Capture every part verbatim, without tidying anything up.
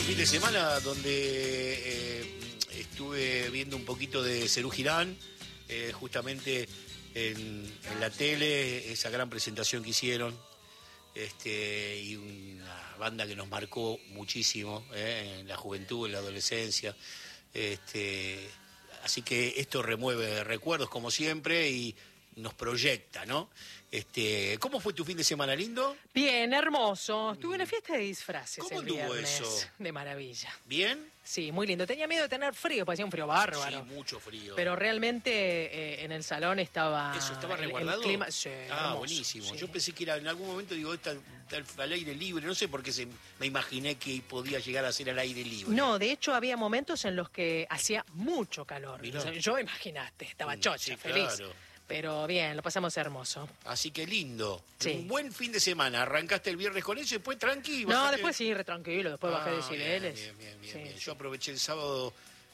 fin de semana donde eh, estuve viendo un poquito de Serú Girán, eh, justamente en, en la tele, esa gran presentación que hicieron, este, y una banda que nos marcó muchísimo eh, en la juventud, en la adolescencia. Este, así que esto remueve recuerdos como siempre y nos proyecta, ¿no? Este, ¿cómo fue tu fin de semana, lindo? Bien, hermoso. Estuve en una fiesta de disfraces ¿Cómo el anduvo viernes. eso? De maravilla. ¿Bien? Sí, muy lindo. Tenía miedo de tener frío, parecía un frío bárbaro. Sí, mucho frío. Pero realmente eh, en el salón estaba... ¿Eso estaba el- el resguardado? clima- sí, ah, hermoso, buenísimo. sí. Yo pensé que era, en algún momento, digo, está, está al aire libre, no sé por qué se, me imaginé que podía llegar a ser al aire libre. No, de hecho había momentos en los que hacía mucho calor. Mirá. O sea, yo, imaginaste, estaba Mm, chocha, sí, feliz. claro. Pero bien, lo pasamos hermoso. Así que lindo. Sí. Un buen fin de semana. Arrancaste el viernes con eso y después tranqui. No, bajaste- después sí, re tranquilo, después bajé Ah, decibeles. Bien, bien, bien, Sí, bien. sí. Yo aproveché el sábado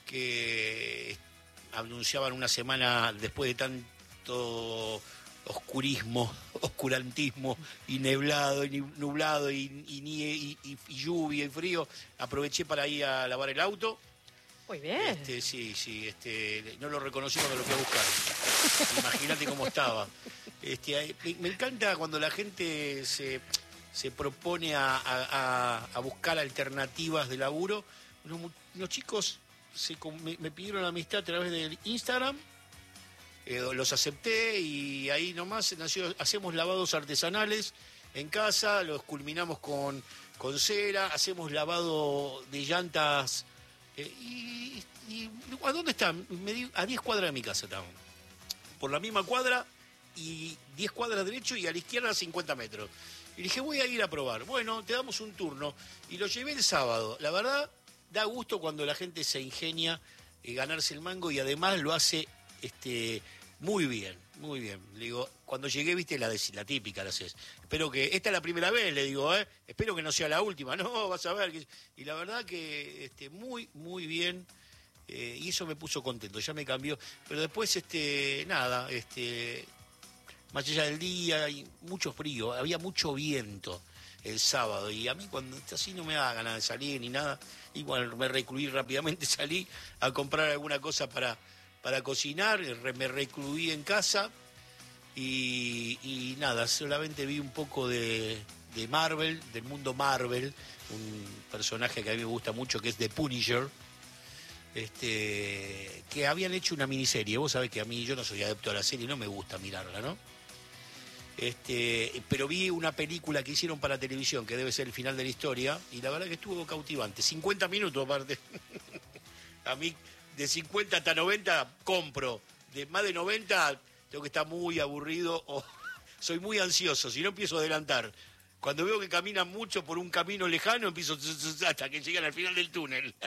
que anunciaban una semana después de tanto oscurismo, oscurantismo y neblado y nublado y, y, nie- y- y- y lluvia y frío. Aproveché para ir a lavar el auto. Muy bien. Este, sí, sí, este, no lo reconocí cuando lo fui a buscar. Imagínate cómo estaba. Este, me, me encanta cuando la gente se, se propone a, a- a- a buscar alternativas de laburo. Los, mu- los chicos se com- me, me pidieron la amistad a través del Instagram, eh, los acepté y ahí nomás nació, hacemos lavados artesanales en casa, los culminamos con, con cera, hacemos lavado de llantas. Eh, y, y- ¿a dónde están? Me di- a diez cuadras de mi casa estaban. Por la misma cuadra y diez cuadras derecho y a la izquierda cincuenta metros. Y dije, voy a ir a probar. Bueno, te damos un turno. Y lo llevé el sábado. La verdad, da gusto cuando la gente se ingenia eh, ganarse el mango y además lo hace este, muy bien, muy bien. Le digo, cuando llegué, viste, la, de, la típica la haces. Espero que, esta es la primera vez, le digo, ¿eh? Espero que no sea la última. No, vas a ver. Que... Y la verdad que este, muy, muy bien. Eh, y eso me puso contento, ya me cambió. Pero después, este, nada, este, más allá del día, y mucho frío, había mucho viento el sábado. Y a mí cuando así no me da ganas de salir ni nada. Igual me recluí rápidamente, salí a comprar alguna cosa para, para cocinar, re- me recluí en casa y, y nada, solamente vi un poco de, de Marvel, del mundo Marvel, un personaje que a mí me gusta mucho que es The Punisher. Este, que habían hecho una miniserie. Vos sabés que a mí, yo no soy adepto a la serie, no me gusta mirarla, ¿no? Este, pero vi una película que hicieron para televisión, que debe ser el final de la historia, y la verdad que estuvo cautivante. cincuenta minutos aparte. A mí, de cincuenta hasta noventa, compro. De más de noventa, tengo que estar muy aburrido o soy muy ansioso, si no empiezo a adelantar. Cuando veo que caminan mucho por un camino lejano, empiezo hasta que llegan al final del túnel.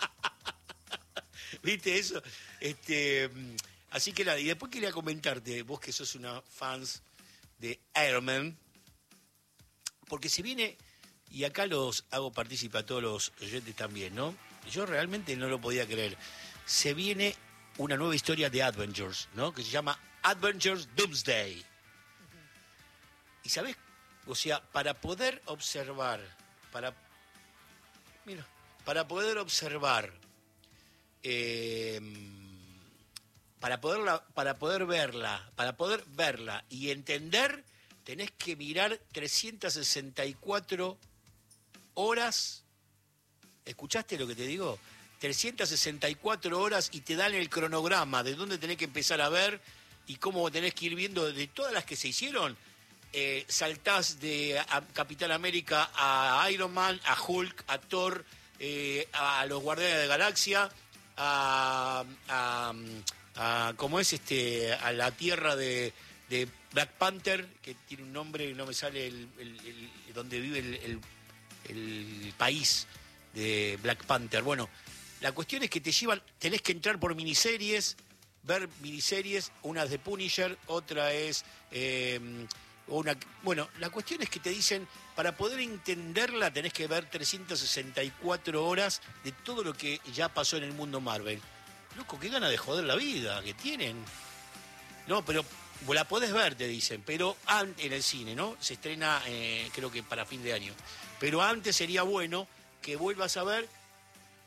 ¿Viste eso? Este, así que nada, y después quería comentarte, vos que sos una fans de Iron Man, porque se viene, y acá los hago partícipe a todos los oyentes también, ¿no? Yo realmente no lo podía creer. Se viene una nueva historia de Avengers, ¿no? Que se llama Avengers Doomsday. Y ¿sabés? O sea, para poder observar, para, mira, para poder observar, Eh, para poderla, para poder verla, para poder verla y entender, tenés que mirar trescientas sesenta y cuatro horas. ¿Escuchaste lo que te digo? trescientas sesenta y cuatro horas y te dan el cronograma de dónde tenés que empezar a ver y cómo tenés que ir viendo de todas las que se hicieron. Eh, saltás de a Capitán América a Iron Man, a Hulk, a Thor, eh, a los Guardianes de la Galaxia, a, a, a ¿cómo es este? A la tierra de, de Black Panther, que tiene un nombre, no me sale el, el, el donde vive el, el, el país de Black Panther. Bueno, la cuestión es que te llevan, tenés que entrar por miniseries, ver miniseries, una es de Punisher, otra es eh, una, bueno, la cuestión es que te dicen, para poder entenderla tenés que ver trescientas sesenta y cuatro horas de todo lo que ya pasó en el mundo Marvel. Loco, qué gana de joder la vida que tienen. No, pero la podés ver, te dicen, pero antes en el cine, ¿no? Se estrena, eh, creo que para fin de año. Pero antes sería bueno que vuelvas a ver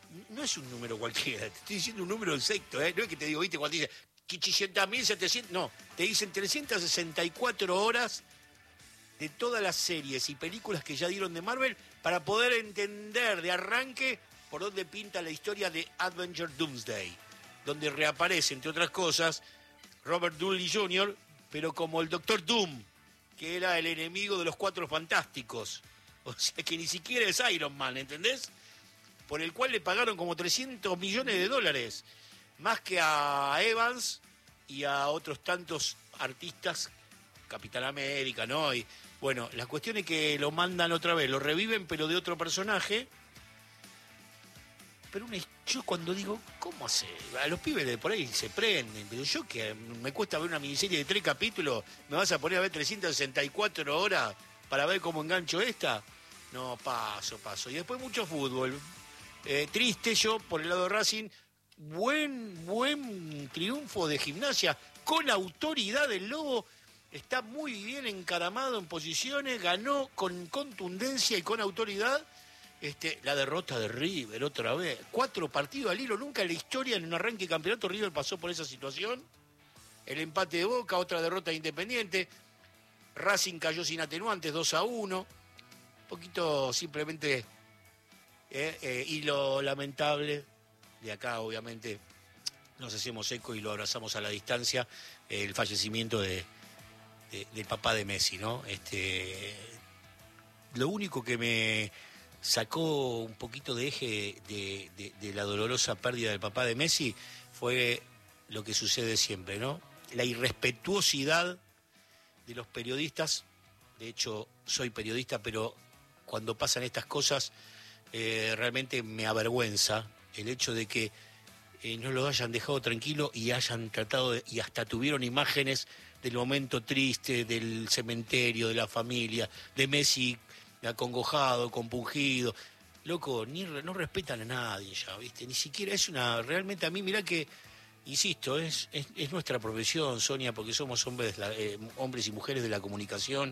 no es un número cualquiera, te estoy diciendo un número exacto, ¿eh? No es que te digo, viste, cuando dice ochocientos mil setecientos, no, te dicen trescientas sesenta y cuatro horas de todas las series y películas que ya dieron de Marvel para poder entender de arranque por dónde pinta la historia de Avenger Doomsday, donde reaparece, entre otras cosas, Robert Downey junior, pero como el Doctor Doom, que era el enemigo de los Cuatro Fantásticos. O sea, que ni siquiera es Iron Man, ¿entendés? Por el cual le pagaron como trescientos millones de dólares, más que a Evans y a otros tantos artistas, Capitán América, ¿no? Y bueno, la cuestión es que lo mandan otra vez, lo reviven, pero de otro personaje. Pero una, yo cuando digo, ¿cómo hace? A los pibes de por ahí se prenden, pero yo que me cuesta ver una miniserie de tres capítulos, ¿me vas a poner a ver trescientas sesenta y cuatro horas para ver cómo engancho esta? No, paso, paso. Y después mucho fútbol. Eh, triste yo, por el lado de Racing, buen, buen triunfo de Gimnasia, con autoridad del Lobo, está muy bien encaramado en posiciones, ganó con contundencia y con autoridad. Este, la derrota de River otra vez, cuatro partidos al hilo, nunca en la historia en un arranque de campeonato River pasó por esa situación. El empate de Boca, otra derrota de Independiente, Racing cayó sin atenuantes, dos a uno, un poquito simplemente, eh, eh, y lo lamentable de acá obviamente nos hacemos eco y lo abrazamos a la distancia, eh, el fallecimiento de, de, del papá de Messi, ¿no? Este, lo único que me sacó un poquito de eje de, de, de la dolorosa pérdida del papá de Messi fue lo que sucede siempre, ¿no? La irrespetuosidad de los periodistas. De hecho, soy periodista, pero cuando pasan estas cosas eh, realmente me avergüenza el hecho de que eh, no lo hayan dejado tranquilo y hayan tratado de, y hasta tuvieron imágenes del momento triste, del cementerio, de la familia, de Messi acongojado, compungido. Loco, ni no respetan a nadie ya, ¿viste? Ni siquiera es una... Realmente a mí, mirá que, insisto, es, es, es nuestra profesión, Sonia, porque somos hombres, eh, hombres y mujeres de la comunicación,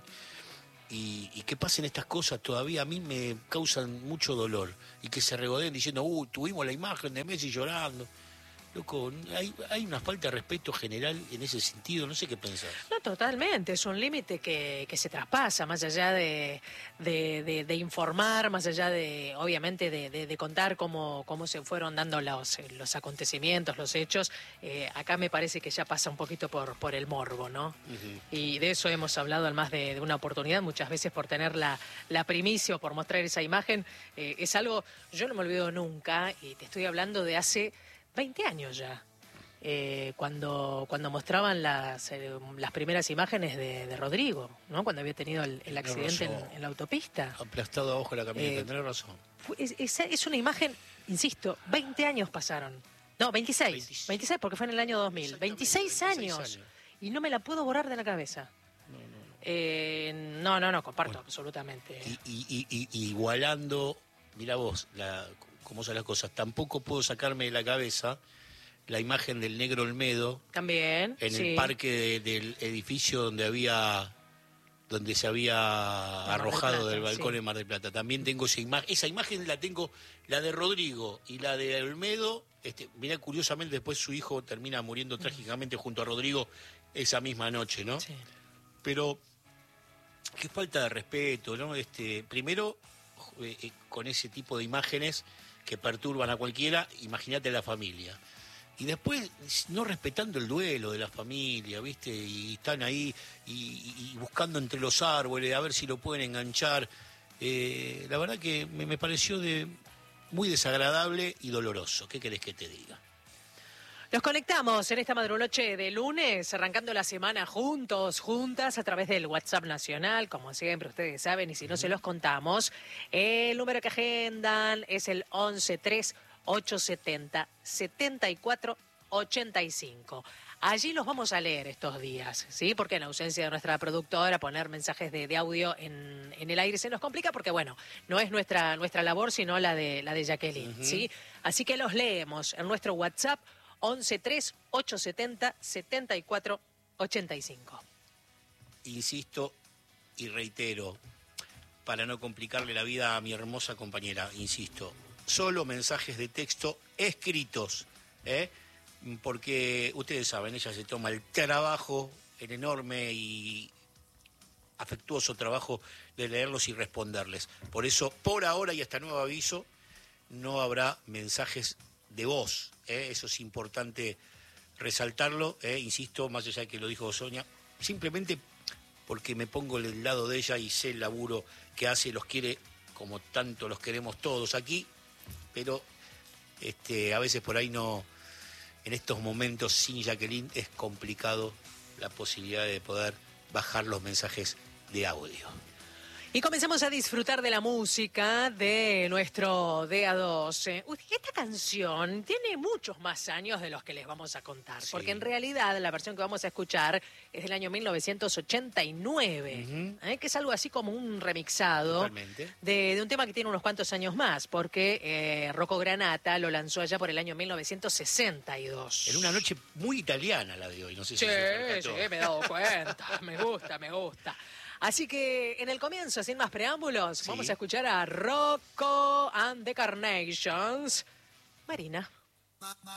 y, y que pasen estas cosas todavía a mí me causan mucho dolor, y que se regodeen diciendo, uy, tuvimos la imagen de Messi llorando. Loco, hay, hay una falta de respeto general en ese sentido, no sé qué pensar. No, totalmente, es un límite que, que se traspasa, más allá de, de, de, de informar, más allá de, obviamente, de, de, de contar cómo, cómo se fueron dando los, los acontecimientos, los hechos. Eh, acá me parece que ya pasa un poquito por, por el morbo, ¿no? Uh-huh. Y de eso hemos hablado en más de, de una oportunidad, muchas veces por tener la, la primicia o por mostrar esa imagen. Eh, es algo, yo no me olvido nunca, y te estoy hablando de hace veinte años ya, eh, cuando, cuando mostraban las, eh, las primeras imágenes de, de Rodrigo, ¿no? Cuando había tenido el, el accidente en, en la autopista. Aplastado abajo de la camioneta, eh, tenés razón. Es, es, es una imagen, insisto, veinte años pasaron. No, veintiséis. veintiséis, veintiséis porque fue en el año dos mil. veintiséis años. veintiséis años. Y no me la puedo borrar de la cabeza. No, no, no. Eh, no, no, no, comparto bueno, absolutamente. Y, y, y, y igualando, mira vos, la... cómo son las cosas. Tampoco puedo sacarme de la cabeza la imagen del negro Olmedo. También, en sí. el parque de, del edificio donde había donde se había Mar arrojado del Plata, del balcón sí. en Mar del Plata. También tengo esa imagen. Esa imagen la tengo, la de Rodrigo y la de Olmedo. Este, mirá, curiosamente después su hijo termina muriendo mm. trágicamente junto a Rodrigo esa misma noche, ¿no? Sí. Pero qué falta de respeto, ¿no? Este, primero, eh, con ese tipo de imágenes que perturban a cualquiera, imagínate la familia. Y después, no respetando el duelo de la familia, ¿viste? Y están ahí y, y buscando entre los árboles a ver si lo pueden enganchar. Eh, la verdad que me, me pareció de muy desagradable y doloroso. ¿Qué querés que te diga? Nos conectamos en esta madrunoche de lunes, arrancando la semana juntos, juntas, a través del WhatsApp nacional, como siempre ustedes saben, y si no se los contamos, el número que agendan es el once tres ocho setenta setenta y cuatro ochenta y cinco. Allí los vamos a leer estos días, ¿sí? Porque en ausencia de nuestra productora, poner mensajes de, de audio en, en el aire se nos complica porque, bueno, no es nuestra, nuestra labor, sino la de, la de Jacqueline, uh-huh. ¿sí? Así que los leemos en nuestro WhatsApp, once tres ocho setenta setenta y cuatro ochenta y cinco. Insisto y reitero, para no complicarle la vida a mi hermosa compañera, insisto, solo mensajes de texto escritos, ¿eh? Porque ustedes saben, ella se toma el trabajo, el enorme y afectuoso trabajo de leerlos y responderles. Por eso, por ahora y hasta nuevo aviso, no habrá mensajes de voz, ¿eh? Eso es importante resaltarlo, ¿eh? Insisto, más allá de que lo dijo Sonia, simplemente porque me pongo del lado de ella y sé el laburo que hace, los quiere como tanto los queremos todos aquí, pero este, a veces por ahí no, en estos momentos sin Jacqueline es complicado la posibilidad de poder bajar los mensajes de audio. Y comencemos a disfrutar de la música de nuestro D A doce. Uy, esta canción tiene muchos más años de los que les vamos a contar, sí. Porque en realidad la versión que vamos a escuchar es del año mil novecientos ochenta y nueve, uh-huh. ¿eh? Que es algo así como un remixado de, de un tema que tiene unos cuantos años más, porque eh, Rocco Granata lo lanzó allá por el año mil novecientos sesenta y dos. En una noche muy italiana la de hoy, no sé sí, si se sí, me he dado cuenta, me gusta, me gusta. Así que en el comienzo, sin más preámbulos, sí. Vamos a escuchar a Rocco and the Carnations. Marina.